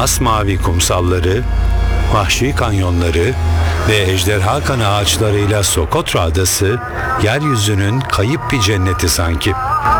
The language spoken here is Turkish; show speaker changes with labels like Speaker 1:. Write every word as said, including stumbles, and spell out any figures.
Speaker 1: masmavi kumsalları, vahşi kanyonları ve ejderha kanı ağaçlarıyla Sokotra Adası, yeryüzünün kayıp bir cenneti sanki.